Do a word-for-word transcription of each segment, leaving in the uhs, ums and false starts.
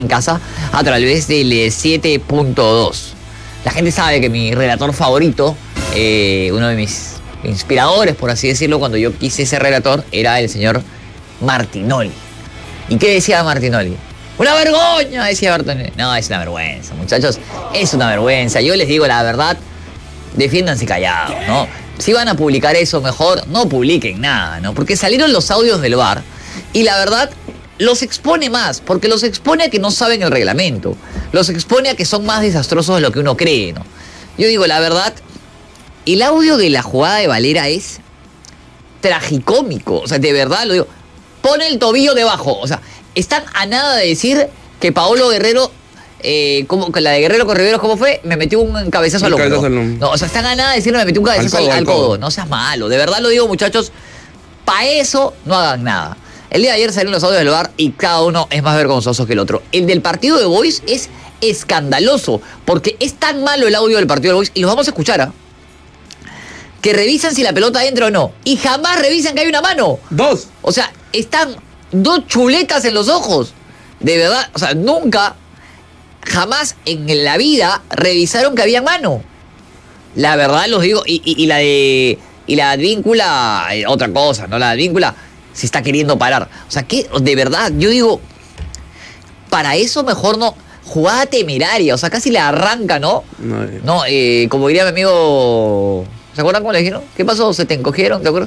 en casa a través del siete punto dos. La gente sabe que mi relator favorito, eh, uno de mis inspiradores, por así decirlo, cuando yo quise ser relator, era el señor Martinoli. ¿Y qué decía Martinoli? ¡Una vergüenza!, decía Martinoli. No, es una vergüenza, muchachos, es una vergüenza. Yo les digo la verdad, defiéndanse callados, ¿no? Si van a publicar eso, mejor no publiquen nada, ¿no? Porque salieron los audios del V A R y la verdad los expone más, porque los expone a que no saben el reglamento, los expone a que son más desastrosos de lo que uno cree, ¿no? Yo digo, la verdad, el audio de la jugada de Valera es tragicómico, o sea, de verdad lo digo. Pone el tobillo debajo, o sea, están a nada de decir que Paolo Guerrero, eh, como que la de Guerrero con Riveros, ¿cómo fue? Me metió un cabezazo al hombro. No, o sea, están a nada de decir me metí un cabezazo al, codo, al, al codo. codo. No seas malo, de verdad lo digo, muchachos, para eso no hagan nada. El día de ayer salieron los audios del V A R y cada uno es más vergonzoso que el otro. El del partido de Boys es escandaloso, porque es tan malo el audio del partido de Boys, y los vamos a escuchar, ¿ah? Que revisan si la pelota entra o no, y jamás revisan que hay una mano. Dos. O sea, están dos chuletas en los ojos. De verdad, o sea, nunca, jamás en la vida revisaron que había mano. La verdad los digo, y, y, y la de... Y la advíncula, eh, otra cosa, ¿no? La advíncula se está queriendo parar. O sea, que de verdad, yo digo, para eso mejor no. Jugada temeraria, o sea, casi le arranca, ¿no? No, eh. no eh, como diría mi amigo, ¿se acuerdan cómo le dijeron? ¿Qué pasó? ¿Se te encogieron? ¿Te acuerdas?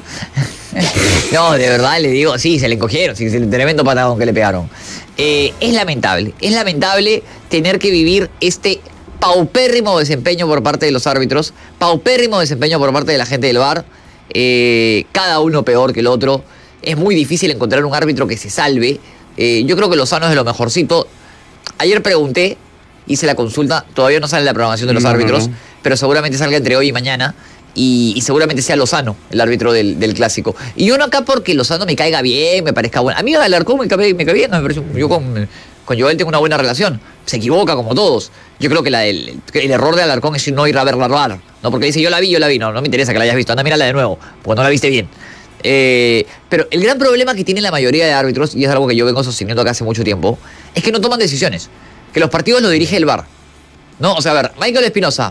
No, de verdad le digo, sí, se le encogieron, sí, el tremendo patadón que le pegaron. Eh, es lamentable, es lamentable tener que vivir este paupérrimo desempeño por parte de los árbitros, paupérrimo desempeño por parte de la gente del V A R, eh, cada uno peor que el otro. Es muy difícil encontrar un árbitro que se salve. Eh, yo creo que Lozano es de lo mejorcito. Ayer pregunté, hice la consulta, todavía no sale la programación de los no, árbitros, no, no. pero seguramente salga entre hoy y mañana. Y, y seguramente sea Lozano el árbitro del, del clásico. Y yo no acá porque Lozano me caiga bien, me parezca bueno. A mí Alarcón me cae, me cae bien, me parece, yo con, con Joel tengo una buena relación. Se equivoca como todos. Yo creo que la, el, el error de Alarcón es no ir a verla al V A R. No, porque dice yo la vi, yo la vi. No, no me interesa que la hayas visto. Anda, mírala de nuevo, porque no la viste bien. Eh, pero el gran problema que tiene la mayoría de árbitros, y es algo que yo vengo sosteniendo acá hace mucho tiempo, es que no toman decisiones. Que los partidos los dirige el V A R. ¿No? O sea, a ver, Michael Espinosa,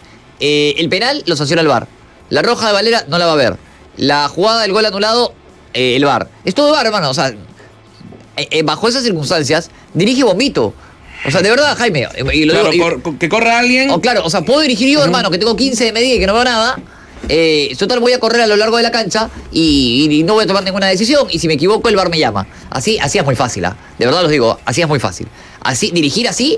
eh, el penal lo sanciona el V A R. La roja de Valera no la va a ver. La jugada del gol anulado, eh, el V A R. Es todo V A R, hermano. O sea, eh, eh, bajo esas circunstancias, dirige Bombito. O sea, de verdad, Jaime. Y lo claro, digo, y, cor, que corra alguien. O claro, o sea, puedo dirigir yo, uh-huh. hermano, que tengo quince de medida y que no veo nada. Eh, total, voy a correr a lo largo de la cancha y, y no voy a tomar ninguna decisión. Y si me equivoco, el V A R me llama. Así, así es muy fácil, ¿eh? De verdad los digo, así es muy fácil. Así, dirigir así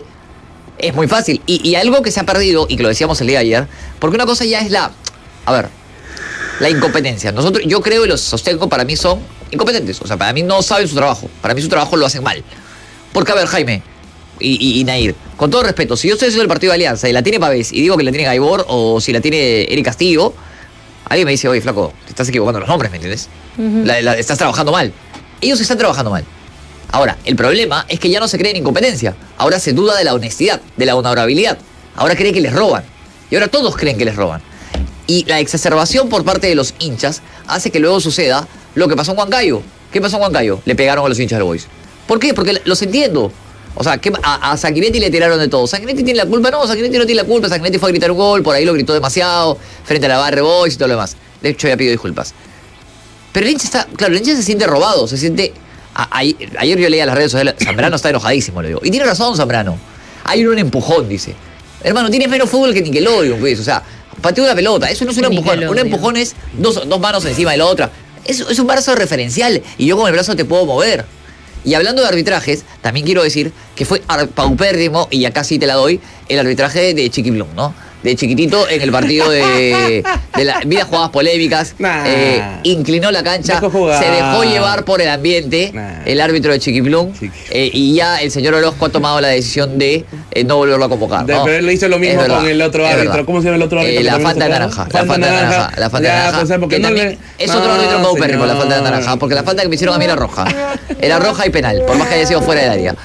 es muy fácil. Y, y algo que se ha perdido, y que lo decíamos el día de ayer, porque una cosa ya es la... A ver, la incompetencia. Nosotros, yo creo y los sostengo, para mí son incompetentes. O sea, para mí no saben su trabajo. Para mí su trabajo lo hacen mal. Porque, a ver, Jaime y, y, y Nair, con todo respeto, si yo estoy haciendo el partido de Alianza y la tiene Pavés y digo que la tiene Gaibor o si la tiene Eric Castillo, alguien me dice, oye, flaco, te estás equivocando los nombres, ¿me entiendes? Uh-huh. la, la, estás trabajando mal. Ellos están trabajando mal. Ahora, el problema es que ya no se cree en incompetencia. Ahora se duda de la honestidad, de la honorabilidad. Ahora creen que les roban. Y ahora todos creen que les roban. Y la exacerbación por parte de los hinchas hace que luego suceda lo que pasó en Huancayo. ¿Qué pasó en Huancayo? Le pegaron a los hinchas del Boys. ¿Por qué? Porque los entiendo. O sea, que a, a Sanguinetti le tiraron de todo. ¿Sanguinetti tiene la culpa? No, Sanguinetti no tiene la culpa. Sanguinetti fue a gritar un gol, por ahí lo gritó demasiado, frente a la barra de Boys y todo lo demás. De hecho, ya pido disculpas. Pero el hincha está... Claro, el hincha se siente robado, se siente... A, a, ayer yo leía las redes sociales, Zambrano está enojadísimo, le digo. Y tiene razón Zambrano. Hay un empujón, dice. Hermano, tienes menos fútbol que Nickelodeon, pues. O sea, pateó una pelota. Eso no es un empujón. Un empujón es dos, dos manos encima de la otra. Es, es un brazo referencial. Y yo con el brazo te puedo mover. Y hablando de arbitrajes, también quiero decir que fue paupérrimo, y acá sí te la doy, el arbitraje de Chiqui Blum, ¿no? De chiquitito en el partido de, de la vida jugadas polémicas, nah. eh, inclinó la cancha, se dejó llevar por el ambiente, nah. el árbitro de Chiqui Blum, eh, y ya el señor Orozco ha tomado la decisión de eh, no volverlo a convocar, ¿no? Pero él le hizo lo mismo con el otro árbitro. ¿Cómo se llama el otro árbitro? Eh, la Fanta de naranja. La Fanta de naranja. La Fanta de naranja. Pues, no le... Es otro árbitro paupérrimo, la Fanta de naranja, porque la falta que me hicieron a mí era roja. Era roja y penal, por más que haya sido fuera del área.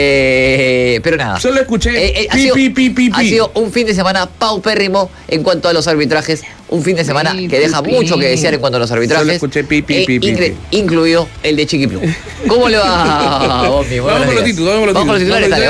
Eh, pero nada. Solo escuché. Eh, eh, ha, sido, pi, pi, pi, pi. ha sido un fin de semana paupérrimo en cuanto a los arbitrajes. Un fin de semana pi, que deja pi, mucho que desear en cuanto a los arbitrajes. Solo escuché pi, pi, eh, pi, pi, pi. Incluido el de Chiqui Blum. ¿Cómo le va, Bombi? Vamos con los títulos, vamos con los títulos.